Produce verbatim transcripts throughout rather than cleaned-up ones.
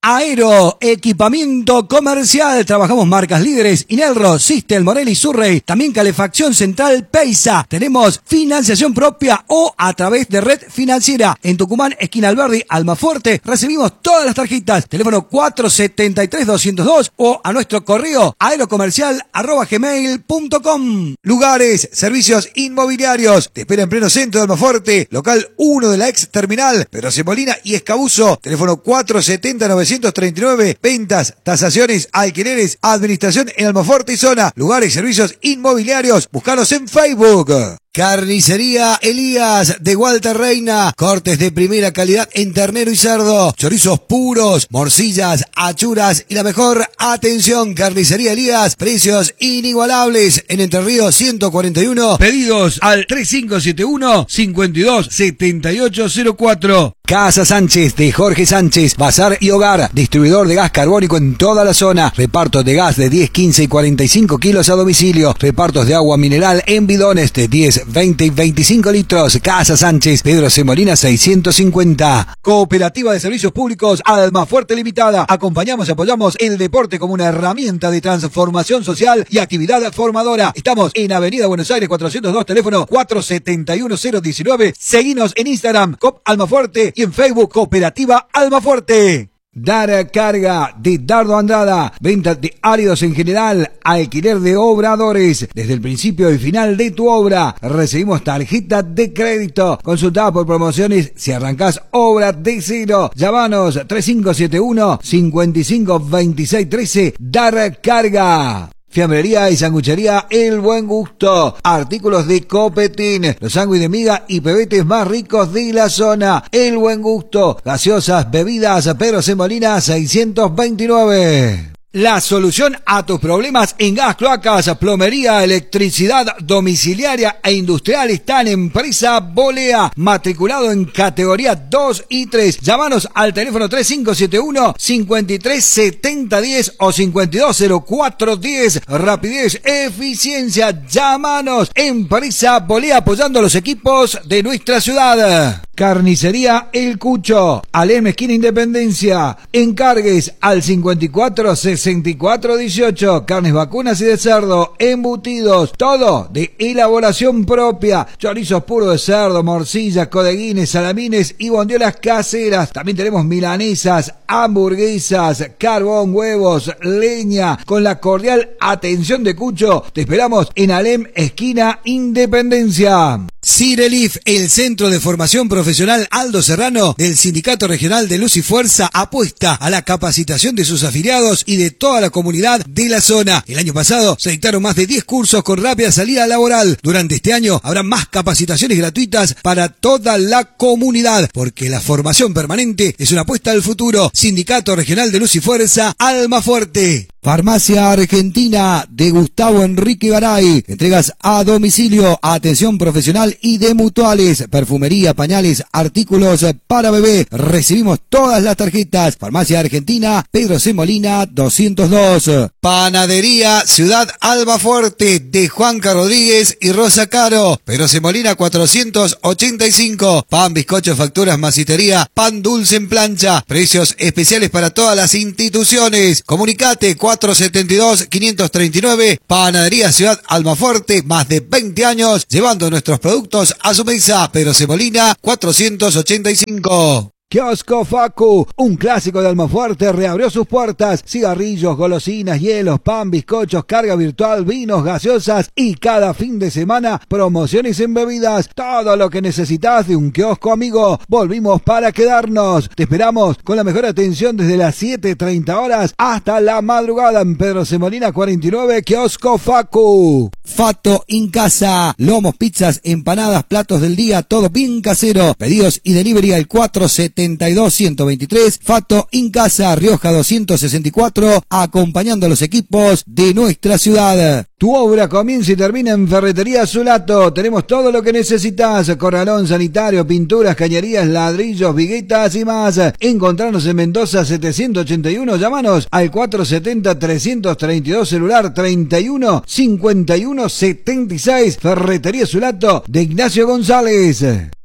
Aero, equipamiento comercial. Trabajamos marcas líderes, Inelro, Sistel, Morelli, Surrey. También calefacción central, Peisa. Tenemos financiación propia o a través de red financiera. En Tucumán, esquina Alberdi, Almafuerte. Recibimos todas las tarjetas. Teléfono cuatro setenta y tres doscientos dos o a nuestro correo aerocomercial arroba gmail punto com. Lugares, servicios inmobiliarios. Te espera en pleno centro de Almafuerte. Local uno de la ex terminal. Pedro C. Molina y Escabuzo. Teléfono cuatro setenta novecientos treinta y nueve. Ventas, tasaciones, alquileres, administración en Almafuerte y zona. Lugares, servicios inmobiliarios. Búscanos en Facebook. Carnicería Elías de Walter Reina. Cortes de primera calidad en ternero y cerdo. Chorizos puros, morcillas, achuras y la mejor atención. Carnicería Elías. Precios inigualables en Entre Ríos ciento cuarenta y uno. Pedidos al tres cinco siete uno, cinco dos siete ocho cero cuatro. Casa Sánchez de Jorge Sánchez. Bazar y hogar. Distribuidor de gas carbónico en toda la zona. Repartos de gas de diez, quince y cuarenta y cinco kilos a domicilio. Repartos de agua mineral en bidones de diez, veinte y veinticinco litros. Casa Sánchez, Pedro C. Molina seiscientos cincuenta. Cooperativa de Servicios Públicos Almafuerte Limitada. Acompañamos y apoyamos el deporte como una herramienta de transformación social y actividad formadora. Estamos en Avenida Buenos Aires cuatrocientos dos, teléfono cuatro setenta y uno cero diecinueve. Seguinos en Instagram, Cop Almafuerte, y en Facebook, Cooperativa Almafuerte. Dar Carga de Dardo Andrada. Venta de áridos en general. Alquiler de obradores. Desde el principio y final de tu obra. Recibimos tarjeta de crédito. Consulta por promociones si arrancás obra de cero. Llámanos tres cinco siete uno, cinco cinco dos seis uno tres. Dar Carga. Fiambrería y sanguchería El Buen Gusto. Artículos de Copetín. Los sándwiches de miga y pebetes más ricos de la zona. El Buen Gusto. Gaseosas, bebidas, Pedro C. Molina seiscientos veintinueve. La solución a tus problemas en gas, cloacas, plomería, electricidad domiciliaria e industrial está en Empresa Bolea, matriculado en categoría dos y tres. Llámanos al teléfono tres cinco siete uno, cinco tres siete cero uno cero o cinco dos cero cuatro uno cero. Rapidez, eficiencia. Llámanos. Empresa Bolea, apoyando a los equipos de nuestra ciudad. Carnicería El Cucho, Alem esquina Independencia. Encargues al cincuenta y cuatro sesenta y cuatro dieciocho. Carnes vacunas y de cerdo, embutidos, todo de elaboración propia. Chorizos puros de cerdo, morcillas, codeguines, salamines y bondiolas caseras. También tenemos milanesas, hamburguesas, carbón, huevos, leña. Con la cordial atención de Cucho, te esperamos en Alem esquina Independencia. Cirelif, el centro de formación profesional Aldo Serrano del Sindicato Regional de Luz y Fuerza, apuesta a la capacitación de sus afiliados y de toda la comunidad de la zona. El año pasado se dictaron más de diez cursos con rápida salida laboral. Durante este año habrá más capacitaciones gratuitas para toda la comunidad, porque la formación permanente es una apuesta al futuro. Sindicato Regional de Luz y Fuerza, Almafuerte. Farmacia Argentina de Gustavo Enrique Garay. Entregas a domicilio, atención profesional y de mutuales, perfumería, pañales, artículos para bebé. Recibimos todas las tarjetas. Farmacia Argentina, Pedro C. Molina doscientos dos. Panadería Ciudad Almafuerte de Juanca Rodríguez y Rosa Caro. Pedro C. Molina cuatrocientos ochenta y cinco. Pan, bizcocho, facturas, masistería, pan dulce en plancha. Precios especiales para todas las instituciones. Comunicate cuatro setenta y dos, quinientos treinta y nueve. Panadería Ciudad Almafuerte, más de veinte años llevando nuestros productos a su mesa. Pedro C. Molina cuatrocientos ochenta y cinco. Kiosco Facu, un clásico de Almafuerte, reabrió sus puertas. Cigarrillos, golosinas, hielos, pan, bizcochos, carga virtual, vinos, gaseosas y cada fin de semana promociones en bebidas. Todo lo que necesitas de un kiosco amigo. Volvimos para quedarnos. Te esperamos con la mejor atención desde las siete treinta horas hasta la madrugada en Pedro C. Molina cuarenta y nueve, Kiosco Facu. Fato en casa, lomos, pizzas, empanadas, platos del día, todo bien casero. Pedidos y delivery al cuatro setenta y dos, ciento veintitrés. Fato en casa, Rioja doscientos sesenta y cuatro, acompañando a los equipos de nuestra ciudad. Tu obra comienza y termina en Ferretería Zulato. Tenemos todo lo que necesitas: corralón sanitario, pinturas, cañerías, ladrillos, viguetas y más. Encontrarnos en Mendoza setecientos ochenta y uno. Llámanos al cuatro setenta, trescientos treinta y dos, celular treinta y uno, cincuenta y uno, setenta y seis. Ferretería Zulato de Ignacio González.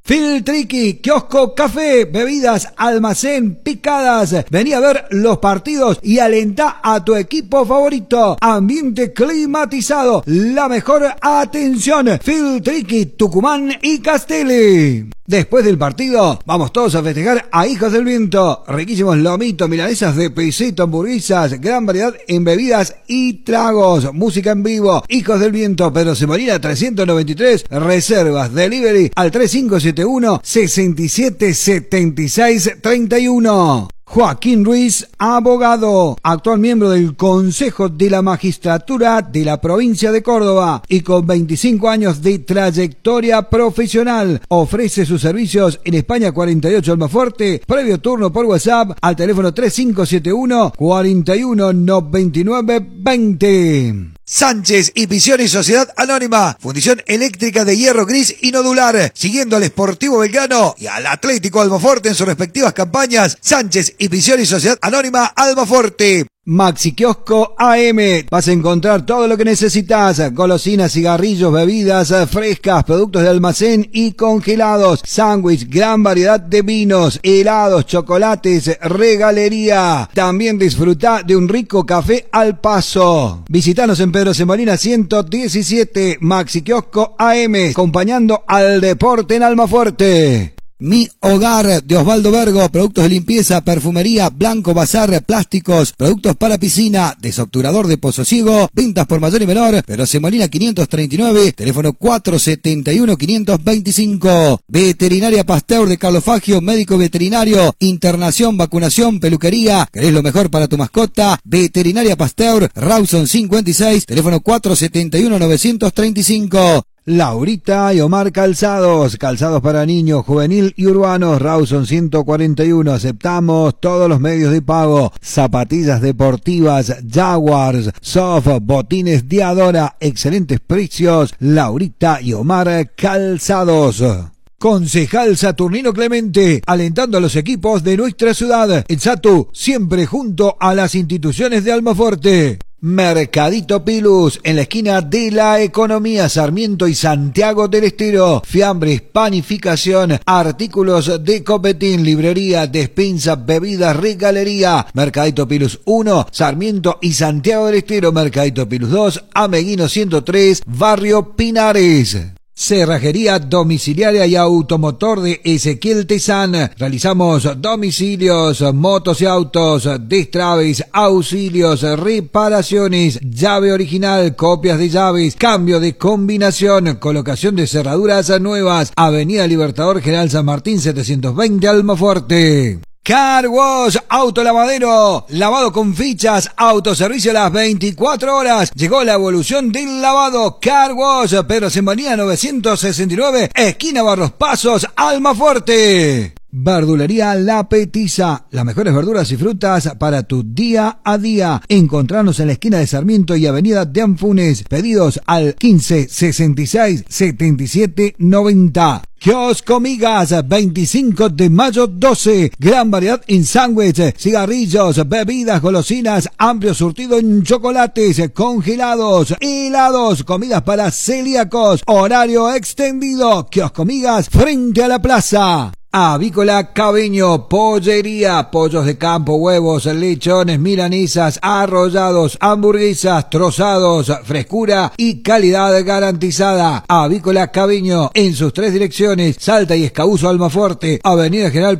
Filtriqui, kiosco, café, bebidas, almacén, picadas. Vení a ver los partidos y alentá a tu equipo favorito. Ambiente climatizado, la mejor atención. Filtriqui, Tucumán y Castelli. Después del partido, vamos todos a festejar a Hijos del Viento. Riquísimos lomitos, milanesas de pisito, hamburguesas, gran variedad en bebidas y tragos. Música en vivo. Hijos del Viento, Pedro Semolina trescientos noventa y tres. Reservas, delivery al tres cinco siete uno, seis siete siete seis tres uno. Joaquín Ruiz, abogado, actual miembro del Consejo de la Magistratura de la provincia de Córdoba y con veinticinco años de trayectoria profesional. Ofrece sus servicios en España cuarenta y ocho Almafuerte, previo turno por WhatsApp al teléfono tres cinco siete uno, cuarenta y uno noventa y nueve veinte. Sánchez y Pisioni Sociedad Anónima, fundición eléctrica de hierro gris y nodular, siguiendo al Sportivo Belgrano y al Atlético Almaforte en sus respectivas campañas. Sánchez y Pisioni Sociedad Anónima Almaforte. Maxi Kiosco A M, vas a encontrar todo lo que necesitas: golosinas, cigarrillos, bebidas frescas, productos de almacén y congelados, sándwich, gran variedad de vinos, helados, chocolates, regalería. También disfruta de un rico café al paso. Visítanos en Pedro Semolina ciento diecisiete, Maxi Kiosco A M, acompañando al deporte en Almafuerte. Mi Hogar de Osvaldo Vergo, productos de limpieza, perfumería, blanco, bazar, plásticos, productos para piscina, desobturador de Pozo Ciego, ventas por mayor y menor, Pedro Semolina quinientos treinta y nueve, teléfono cuatro siete uno, cinco dos cinco. Veterinaria Pasteur de Carlos Fagio, médico veterinario, internación, vacunación, peluquería. ¿Querés lo mejor para tu mascota? Veterinaria Pasteur, Rawson cincuenta y seis, teléfono cuatro siete uno, nueve tres cinco. Laurita y Omar Calzados, calzados para niños, juvenil y urbanos, Rawson ciento cuarenta y uno, aceptamos todos los medios de pago, zapatillas deportivas, Jaguars, Soft, botines Diadora, excelentes precios, Laurita y Omar Calzados. Concejal Saturnino Clemente, alentando a los equipos de nuestra ciudad. En Satu, siempre junto a las instituciones de Almafuerte. Mercadito Pilus, en la esquina de la Economía, Sarmiento y Santiago del Estero. Fiambres, panificación, artículos de copetín, librería, despensa, bebidas, regalería. Mercadito Pilus uno, Sarmiento y Santiago del Estero. Mercadito Pilus dos, Ameguino ciento tres, Barrio Pinares. Cerrajería domiciliaria y automotor de Ezequiel Tezán. Realizamos domicilios, motos y autos, destraves, auxilios, reparaciones, llave original, copias de llaves, cambio de combinación, colocación de cerraduras nuevas. Avenida Libertador General San Martín setecientos veinte Almafuerte. Car Wash, autolavadero, lavado con fichas, autoservicio a las veinticuatro horas. Llegó la evolución del lavado. Car Wash, Pedro Semolina novecientos sesenta y nueve, esquina Barros Pasos, Almafuerte. Verdulería La Petiza, las mejores verduras y frutas para tu día a día. Encontrarnos en la esquina de Sarmiento y Avenida de Anfunes. Pedidos al quince sesenta y seis setenta y siete noventa. Kiosco Migas, veinticinco de mayo doce. Gran variedad en sándwiches, cigarrillos, bebidas, golosinas, amplio surtido en chocolates, congelados, helados, comidas para celíacos. Horario extendido. Kiosco Migas, frente a la plaza. Avícola Cabeño, pollería, pollos de campo, huevos, lechones, milanesas, arrollados, hamburguesas, trozados, frescura y calidad garantizada. Avícola Cabeño, en sus tres direcciones, Salta y Escabuz Almafuerte, Avenida General